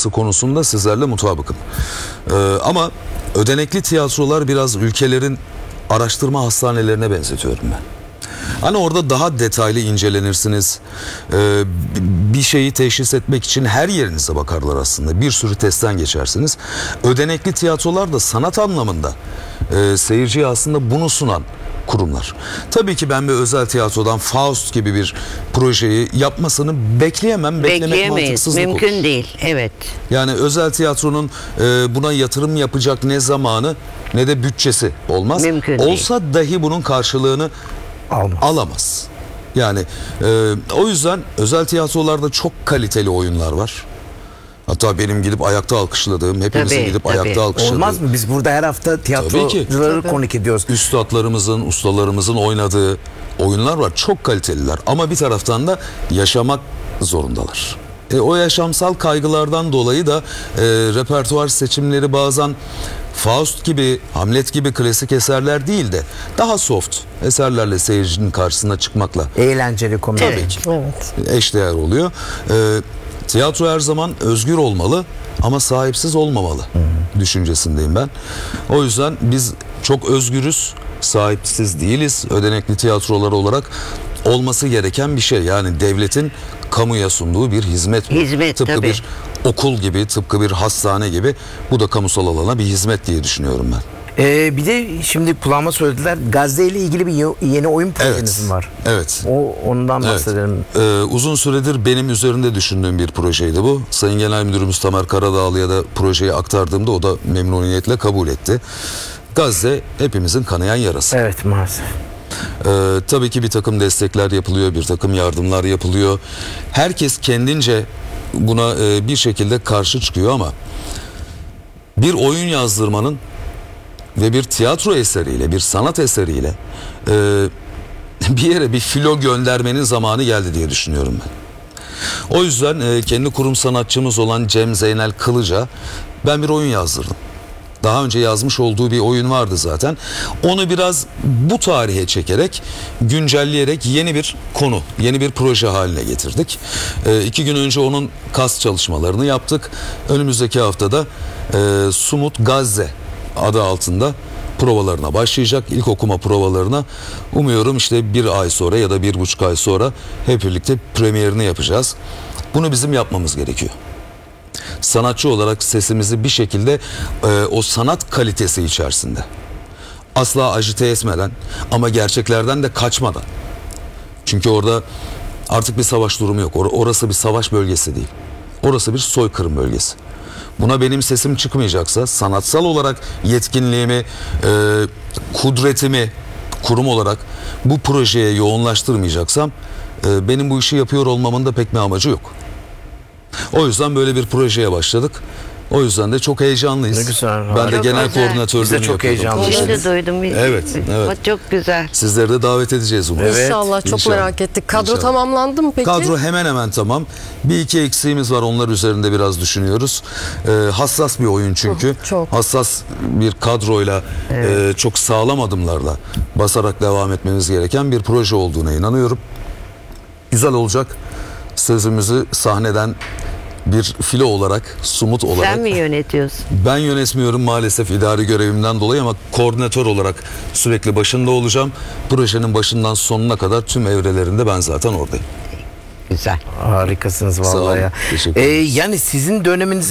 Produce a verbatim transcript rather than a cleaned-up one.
olması konusunda sizlerle mutabıkım. Ee, ama ödenekli tiyatrolar biraz ülkelerin araştırma hastanelerine benzetiyorum ben. Hani orada daha detaylı incelenirsiniz. Ee, bir şeyi teşhis etmek için her yerinize bakarlar aslında. Bir sürü testten geçersiniz. Ödenekli tiyatrolar da sanat anlamında e, seyirciye aslında bunu sunan kurumlar. Tabii ki ben bir özel tiyatrodan Faust gibi bir projeyi yapmasını bekleyemem. Beklemek Bekleyemeyiz. mantıksızlık Mümkün olur. değil. Evet. Yani özel tiyatronun e, buna yatırım yapacak ne zamanı ne de bütçesi olmaz. Mümkün Olsa dahi bunun karşılığını Almaz. alamaz. Yani e, o yüzden özel tiyatrolarda çok kaliteli oyunlar var. Hatta benim gidip ayakta alkışladığım, hepimizin Tabii, gidip tabii. ayakta alkışladığım. Olmaz mı? Biz burada her hafta tiyatrocuları konuk ediyoruz. Üstadlarımızın, ustalarımızın oynadığı oyunlar var. Çok kaliteliler. Ama bir taraftan da yaşamak zorundalar. E, o yaşamsal kaygılardan dolayı da e, repertuar seçimleri bazen Faust gibi, Hamlet gibi klasik eserler değil de daha soft eserlerle seyircinin karşısına çıkmakla Eğlenceli komedi. tabii ki Evet. eşdeğer oluyor. E, tiyatro her zaman özgür olmalı ama sahipsiz olmamalı düşüncesindeyim ben. O yüzden biz çok özgürüz, sahipsiz değiliz. Ödenekli tiyatrolar olarak olması gereken bir şey. Yani devletin kamuya sunduğu bir hizmet. bu. Hizmet, tıpkı tabii. bir okul gibi, tıpkı bir hastane gibi. Bu da kamusal alana bir hizmet diye düşünüyorum ben. Ee, bir de şimdi kulağıma söylediler, Gazze ile ilgili bir ye- yeni oyun projeniz Evet. var. Evet. O ondan Evet. bahsedelim. Ee, uzun süredir benim üzerinde düşündüğüm bir projeydi bu. Sayın Genel Müdürümüz Tamer Karadağlı'ya da projeyi aktardığımda o da memnuniyetle kabul etti. Gazze hepimizin kanayan yarası. Evet, maalesef. Ee, tabii ki bir takım destekler yapılıyor, bir takım yardımlar yapılıyor. Herkes kendince buna e, bir şekilde karşı çıkıyor ama bir oyun yazdırmanın ve bir tiyatro eseriyle, bir sanat eseriyle e, bir yere bir filo göndermenin zamanı geldi diye düşünüyorum ben. O yüzden e, kendi kurum sanatçımız olan Cem Zeynel Kılıç'a ben bir oyun yazdırdım. Daha önce yazmış olduğu bir oyun vardı zaten. Onu biraz bu tarihe çekerek, güncelleyerek yeni bir konu, yeni bir proje haline getirdik. E, iki gün önce onun kas çalışmalarını yaptık. Önümüzdeki haftada e, Sumut Gazze adı altında provalarına başlayacak. İlk okuma provalarına umuyorum işte bir ay sonra ya da bir buçuk ay sonra hep birlikte premierini yapacağız. Bunu bizim yapmamız gerekiyor. Sanatçı olarak sesimizi bir şekilde e, o sanat kalitesi içerisinde asla ajite etmeden ama gerçeklerden de kaçmadan. Çünkü orada artık bir savaş durumu yok. Or- orası bir savaş bölgesi değil. Orası bir soykırım bölgesi. Buna benim sesim çıkmayacaksa, sanatsal olarak yetkinliğimi, e, kudretimi kurum olarak bu projeye yoğunlaştırmayacaksam e, benim bu işi yapıyor olmamın da pek bir amacı yok. O yüzden böyle bir projeye başladık. O yüzden de çok heyecanlıyız. Ne güzel, Ben de harika. genel Güzel. koordinatörlüğünü Biz de çok yapıyorum. heyecanlıyız. Şimdi duydum. Evet, evet. Ama çok güzel. Sizleri de davet edeceğiz umarım. Evet, İnşallah, çok inşallah. merak ettik. Kadro İnşallah. tamamlandı mı peki? Kadro hemen hemen tamam. Bir iki eksiğimiz var, onlar üzerinde biraz düşünüyoruz. Ee, hassas bir oyun çünkü. çok. Hassas bir kadroyla, e, çok sağlam adımlarla basarak devam etmemiz gereken bir proje olduğuna inanıyorum. Güzel olacak. Sözümüzü sahneden bir filo olarak, Sumut olarak. Sen mi yönetiyorsun? Ben yönetmiyorum maalesef idari görevimden dolayı ama koordinatör olarak sürekli başında olacağım. Projenin başından sonuna kadar tüm evrelerinde ben zaten oradayım. Güzel. Harikasınız Sağ olun, vallahi ya. teşekkür Ee, ederiz. yani sizin döneminize